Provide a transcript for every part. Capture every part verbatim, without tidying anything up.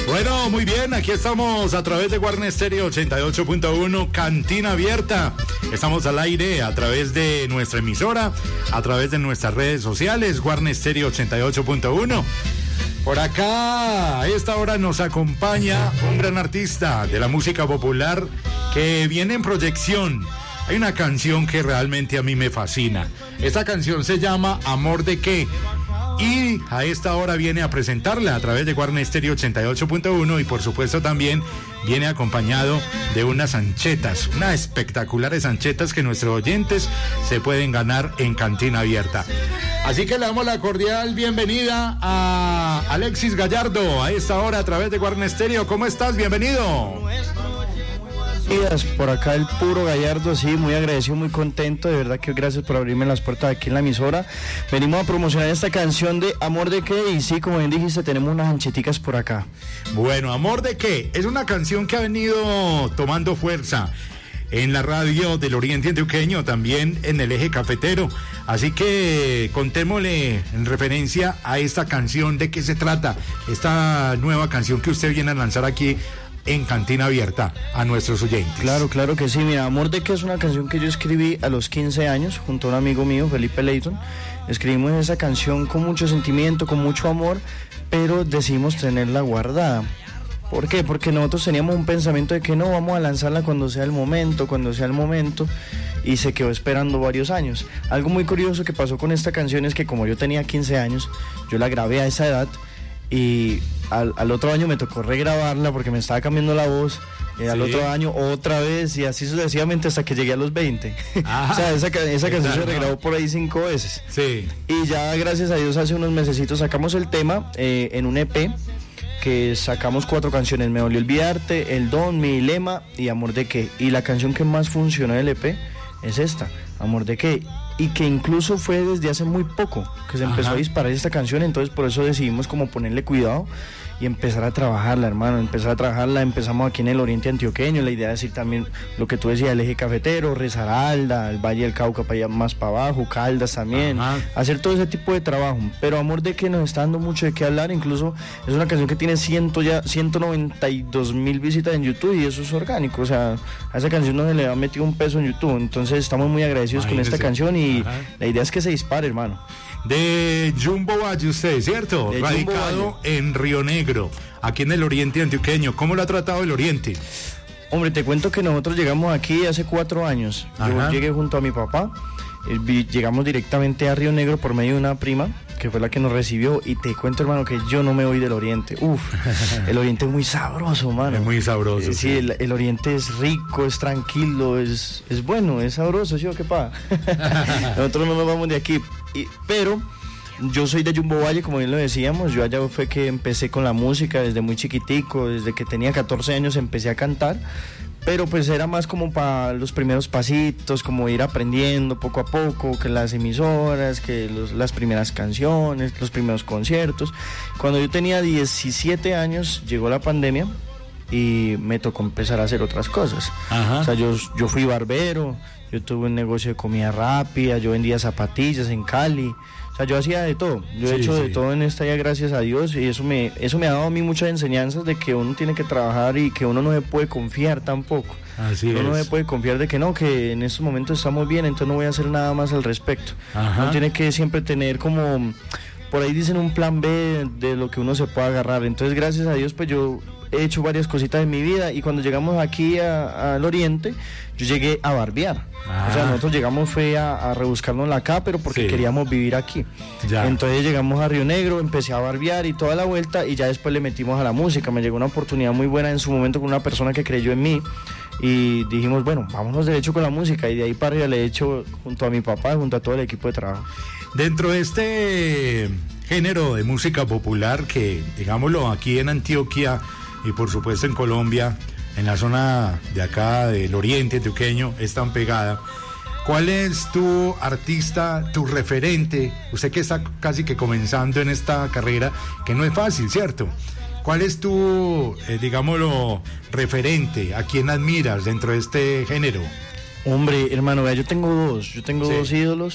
Bueno, muy bien, aquí estamos a través de Warner Stereo ochenta y ocho punto uno, Cantina Abierta. Estamos al aire a través de nuestra emisora, a través de nuestras redes sociales, Warner Stereo ochenta y ocho punto uno. Por acá, a esta hora nos acompaña un gran artista de la música popular que viene en proyección. Hay una canción que realmente a mí me fascina. Esta canción se llama Amor de qué. Y a esta hora viene a presentarla a través de Warner Stereo ochenta y ocho punto uno y por supuesto también viene acompañado de unas anchetas, unas espectaculares anchetas que nuestros oyentes se pueden ganar en Cantina Abierta. Así que le damos la cordial bienvenida a Alexis Gallardo a esta hora a través de Warner Stereo. ¿Cómo estás? Bienvenido. Por acá el puro Gallardo, sí, muy agradecido, muy contento, de verdad que gracias por abrirme las puertas aquí en la emisora. Venimos a promocionar esta canción de Amor de qué, y sí, como bien dijiste, tenemos unas ancheticas por acá. Bueno, Amor de qué, es una canción que ha venido tomando fuerza en la radio del Oriente Antioqueño, también en el eje cafetero, así que contémosle en referencia a esta canción, de qué se trata, esta nueva canción que usted viene a lanzar aquí en Cantina Abierta a nuestros oyentes. Claro, claro que sí. Mira, Amor de qué es una canción que yo escribí a los quince años junto a un amigo mío, Felipe Leighton. Escribimos esa canción con mucho sentimiento, con mucho amor, pero decidimos tenerla guardada. ¿Por qué? Porque nosotros teníamos un pensamiento de que no, vamos a lanzarla cuando sea el momento, cuando sea el momento, y se quedó esperando varios años. Algo muy curioso que pasó con esta canción es que como yo tenía quince años, yo la grabé a esa edad, y al, al otro año me tocó regrabarla porque me estaba cambiando la voz, y al sí. otro año otra vez, y así sucesivamente hasta que llegué a los veinte. O sea, esa, esa canción se regrabó por ahí cinco veces. Sí. Y ya gracias a Dios hace unos mesecitos sacamos el tema eh, en un E P, que sacamos cuatro canciones: Me dolió olvidarte, El Don, Mi Dilema y Amor de qué. Y la canción que más funcionó del E P es esta, Amor de qué, y que incluso fue desde hace muy poco que se empezó Ajá. a disparar esta canción, entonces por eso decidimos como ponerle cuidado y empezar a trabajarla, hermano, empezar a trabajarla. Empezamos aquí en el Oriente Antioqueño, la idea es ir también, lo que tú decías, el eje cafetero, Risaralda, el Valle del Cauca para allá más para abajo, Caldas también, Ajá. hacer todo ese tipo de trabajo. Pero Amor de qué nos está dando mucho de qué hablar, incluso es una canción que tiene ciento ya, ciento noventa y dos mil visitas en YouTube, y eso es orgánico, o sea, a esa canción no se le ha metido un peso en YouTube, entonces estamos muy agradecidos Imagínese. con esta canción, y Ajá. la idea es que se dispare, hermano. De Jumbo Valle usted, ¿cierto? De Radicado en Río Negro, aquí en el Oriente Antioqueño. ¿Cómo lo ha tratado el Oriente? Hombre, te cuento que nosotros llegamos aquí hace cuatro años. Ajá. Yo llegué junto a mi papá, llegamos directamente a Río Negro por medio de una prima, que fue la que nos recibió, y te cuento, hermano, que yo no me voy del Oriente. Uf, el Oriente es muy sabroso, mano. Es muy sabroso. Eh, sí, el, el Oriente es rico, es tranquilo, es, es bueno, es sabroso, ¿sí o qué pa? Nosotros no nos vamos de aquí, y, pero yo soy de Jumbo Valle, como bien lo decíamos. Yo allá fue que empecé con la música desde muy chiquitico, desde que tenía catorce años empecé a cantar, pero pues era más como para los primeros pasitos, como ir aprendiendo poco a poco, que las emisoras, que los, las primeras canciones, los primeros conciertos. Cuando yo tenía diecisiete años llegó la pandemia y me tocó empezar a hacer otras cosas. Ajá. O sea, yo, yo fui barbero, yo tuve un negocio de comida rápida, yo vendía zapatillas en Cali. O sea, yo hacía de todo, yo he sí, hecho sí. de todo en esta vida, gracias a Dios, y eso me, eso me ha dado a mí muchas enseñanzas de que uno tiene que trabajar y que uno no se puede confiar tampoco. Así uno es. no se puede confiar de que no, que en estos momentos estamos bien, entonces no voy a hacer nada más al respecto. Ajá. Uno tiene que siempre tener como, por ahí dicen, un plan B de lo que uno se pueda agarrar. Entonces, gracias a Dios, pues yo he hecho varias cositas en mi vida, y cuando llegamos aquí al Oriente, yo llegué a barbear. Ah. O sea, nosotros llegamos fue a, a rebuscarnos acá, pero porque sí. queríamos vivir aquí. Ya. Entonces llegamos a Río Negro, empecé a barbear y toda la vuelta, y ya después le metimos a la música. Me llegó una oportunidad muy buena en su momento con una persona que creyó en mí, y dijimos, bueno, vámonos de hecho con la música, y de ahí para arriba le he hecho junto a mi papá, junto a todo el equipo de trabajo. Dentro de este género de música popular que, digámoslo, aquí en Antioquia y por supuesto en Colombia, en la zona de acá del Oriente Antioqueño, es tan pegada, ¿cuál es tu artista, tu referente? Usted que está casi que comenzando en esta carrera, que no es fácil, ¿cierto? ¿Cuál es tu, eh, digámoslo, referente? ¿A quién admiras dentro de este género? Hombre, hermano, vea, yo tengo dos, yo tengo sí. dos ídolos.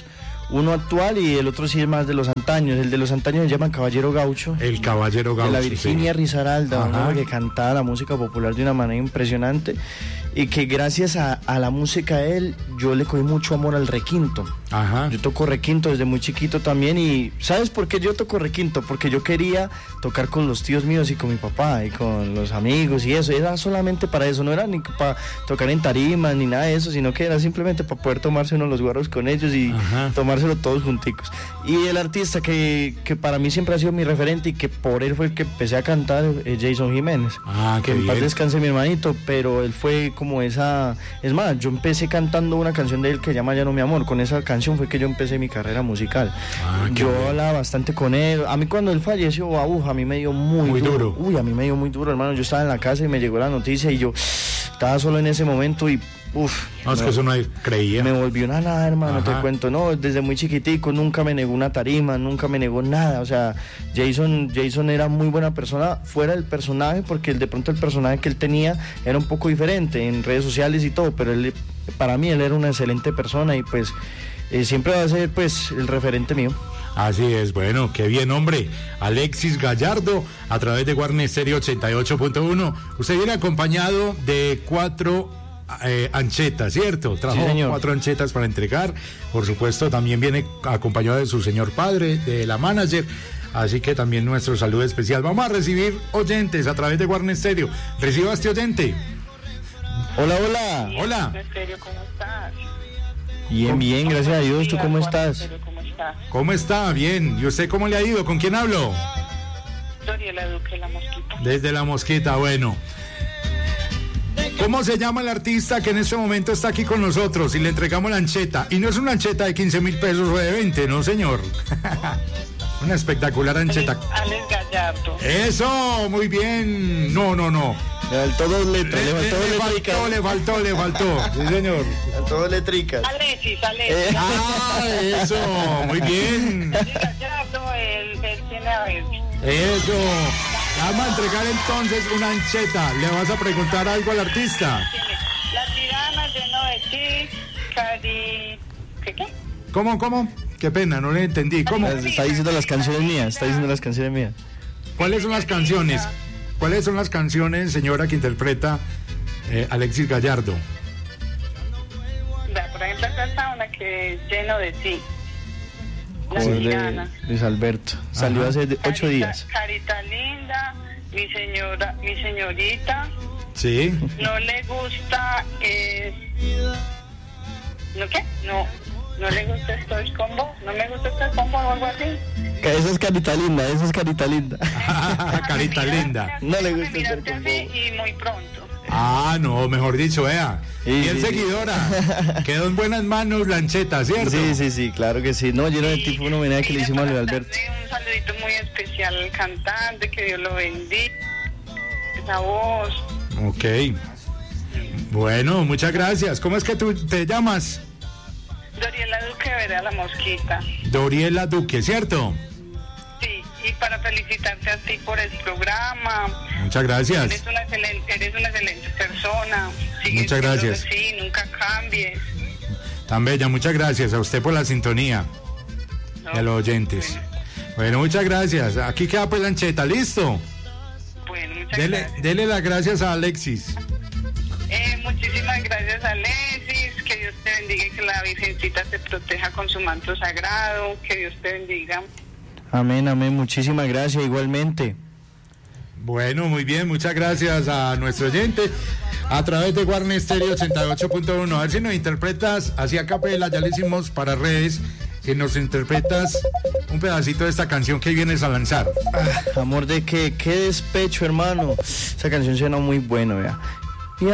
uno actual y el otro sí es más de los antaños. El de los antaños se llama Caballero Gaucho. El Caballero Gaucho. De la Virginia sí. Risaralda, ¿no? Que cantaba la música popular de una manera impresionante y que gracias a, a la música de él yo le cogí mucho amor al requinto. Ajá. Yo toco requinto desde muy chiquito también y ¿sabes por qué yo toco requinto? Porque yo quería tocar con los tíos míos y con mi papá y con los amigos y eso, era solamente para eso, no era ni para tocar en tarimas ni nada de eso, sino que era simplemente para poder tomarse uno los guarros con ellos y Ajá. tomárselo todos junticos. Y el artista que, que para mí siempre ha sido mi referente y que por él fue el que empecé a cantar es Jason Jiménez. Ah, que en bien. Paz descanse mi hermanito, pero él fue como esa, es más, yo empecé cantando una canción de él que se llama Ya no mi amor, con esa canción fue que yo empecé mi carrera musical. Ah, yo bien. hablaba bastante con él, a mí cuando él falleció, uh, a mí me dio muy, muy duro. duro. Uy, a mí me dio muy duro, hermano, yo estaba en la casa y me llegó la noticia y yo estaba solo en ese momento y uf, no, es me, que eso no creía. Me volvió una nada, hermano, Ajá. te cuento, no, desde muy chiquitico nunca me negó una tarima, nunca me negó nada, o sea, Jason, Jason era muy buena persona fuera del personaje, porque él, de pronto el personaje que él tenía era un poco diferente en redes sociales y todo, pero él, para mí él era una excelente persona y pues eh, siempre va a ser pues el referente mío. Así es, bueno, qué bien, hombre. Alexis Gallardo, a través de Warner Stereo ochenta y ocho punto uno. Usted viene acompañado de cuatro eh, anchetas, ¿cierto? Trajo sí, cuatro anchetas para entregar. Por supuesto, también viene acompañado de su señor padre, de la manager. Así que también nuestro saludo especial. Vamos a recibir oyentes a través de Warner Stereo. Reciba a este oyente. Hola, hola. Sí, hola. ¿Cómo estás? Bien, bien, gracias a Dios. ¿Tú cómo estás? ¿Cómo estás? ¿Cómo está? Bien. ¿Y usted cómo le ha ido? ¿Con quién hablo? Doriela Duque, La Mosquita. Desde La Mosquita, bueno. ¿Cómo se llama el artista que en este momento está aquí con nosotros y le entregamos la ancheta? Y no es una ancheta de quince mil pesos o de veinte, no señor. Una espectacular ancheta. Alex Gallardo. Eso, muy bien. No, no, no. Le faltó dos letras, le, le, faltó le, le faltó, le faltó, le faltó. Sí, señor. Le faltó dos letricas. Alexis, Alexis. Eh. Ah, eso, muy bien. Gallardo, él, él tiene a ver. Eso. Vamos a entregar entonces una ancheta. ¿Le vas a preguntar algo al artista? La tirana, lleno de ti, cari... ¿Qué qué? ¿Cómo, cómo? Qué pena, no le entendí. ¿Cómo? Está diciendo las canciones mías, está diciendo las canciones mías. ¿Cuáles son las canciones? ¿Cuáles son las canciones, señora, que interpreta eh, Alexis Gallardo? Da, por ejemplo, acá está una que es Lleno de ti. La Con tirana. de Luis Alberto. Salió Ajá. hace ocho Carita, días. Carita linda, mi señora, mi señorita. Sí. No le gusta, es... ¿No qué? No, no le gusta Estoy con vos, no me gusta Estoy con vos o algo así. Esa es carita linda, esa es carita linda. Carita Me linda. miraste, No le me gusta miraste Estoy con así vos. y muy pronto. Ah, no, mejor dicho, vea. Sí, Bien sí, sí. seguidora. Quedó en buenas manos la ancheta, ¿cierto? Sí, sí, sí, claro que sí. No, Lleno de ti fue un homenaje que le hicimos a Luis Alberto. Un saludito muy especial al cantante, que Dios lo bendiga. Esa voz. Ok. Bueno, muchas gracias. ¿Cómo es que tú te llamas? Doriela Duque, verá La Mosquita. Doriela Duque, ¿cierto? Sí, y para felicitarte a ti por el programa. Muchas gracias. Eres una excelente, eres una excelente persona. Sigue Muchas siendo gracias. así, nunca cambies. Tan bella, muchas gracias a usted por la sintonía y a los oyentes. Bueno, muchas gracias. Aquí queda pues la ancheta, ¿listo? Bueno, muchas Dele, gracias. dele las gracias a Alexis. Eh, muchísimas gracias, Alexis. Que Dios te bendiga y que la Virgencita te proteja con su manto sagrado. Que Dios te bendiga. Amén, amén. Muchísimas gracias, igualmente. Bueno, muy bien, muchas gracias a nuestro oyente a través de Warner Stereo ochenta y ocho punto uno. A ver si nos interpretas así a capela, ya lo hicimos para redes, si nos interpretas un pedacito de esta canción que vienes a lanzar. Ah, amor de qué, qué despecho, hermano. Esa canción suena muy bueno, vea.